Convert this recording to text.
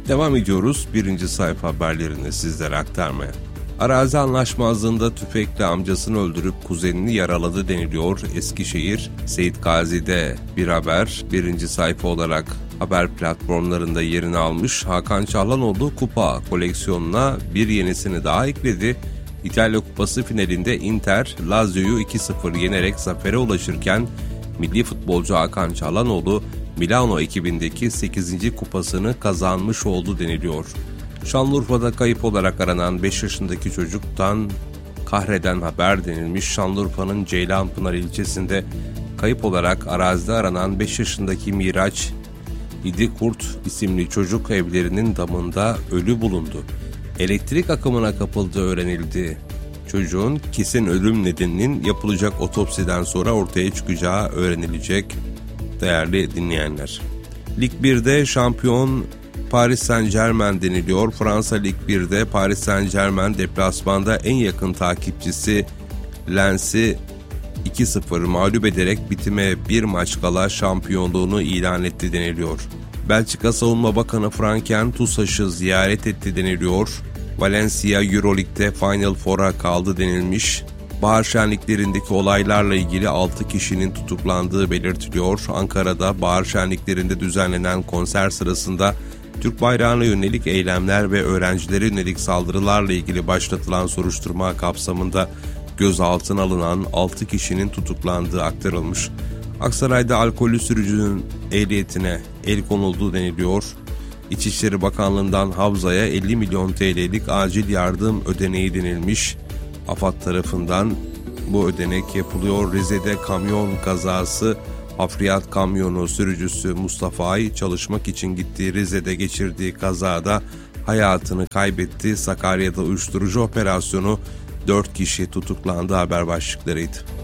Devam ediyoruz birinci sayfa haberlerini sizlere aktarmaya. Arazi anlaşmazlığında tüfekle amcasını öldürüp kuzenini yaraladı deniliyor. Eskişehir, Seyit Gazi'de bir haber birinci sayfa olarak haber platformlarında yerini almış. Hakan Çalhanoğlu kupa koleksiyonuna bir yenisini daha ekledi. İtalya Kupası finalinde Inter, Lazio'yu 2-0 yenerek zafere ulaşırken milli futbolcu Hakan Çalhanoğlu, Milano ekibindeki 8. kupasını kazanmış oldu deniliyor. Şanlıurfa'da kayıp olarak aranan 5 yaşındaki çocuktan kahreden haber denilmiş. Şanlıurfa'nın Ceylanpınar ilçesinde kayıp olarak arazide aranan 5 yaşındaki Miraç İdikurt isimli çocuk evlerinin damında ölü bulundu. Elektrik akımına kapıldığı öğrenildi. Çocuğun kesin ölüm nedeninin yapılacak otopsiden sonra ortaya çıkacağı öğrenilecek değerli dinleyenler. Lig 1'de şampiyon Paris Saint-Germain deniliyor. Fransa Lig 1'de Paris Saint-Germain deplasmanda en yakın takipçisi Lens'i 2-0 mağlup ederek bitime bir maç kala şampiyonluğunu ilan etti deniliyor. Belçika Savunma Bakanı Franken TUSAŞ'ı ziyaret etti deniliyor. Valencia Euroleague'de Final Four'a kaldı denilmiş. Bahar şenliklerindeki olaylarla ilgili 6 kişinin tutuklandığı belirtiliyor. Ankara'da bahar şenliklerinde düzenlenen konser sırasında Türk bayrağına yönelik eylemler ve öğrencilere yönelik saldırılarla ilgili başlatılan soruşturma kapsamında gözaltına alınan 6 kişinin tutuklandığı aktarılmış. Aksaray'da alkollü sürücünün ehliyetine el konulduğu deniliyor. İçişleri Bakanlığı'ndan Havza'ya 50 milyon TL'lik acil yardım ödeneği denilmiş. AFAD tarafından bu ödenek yapılıyor. Rize'de kamyon kazası, hafriyat kamyonu sürücüsü Mustafa Ay çalışmak için gittiği Rize'de geçirdiği kazada hayatını kaybetti. Sakarya'da uyuşturucu operasyonu 4 kişi tutuklandı haber başlıklarıydı.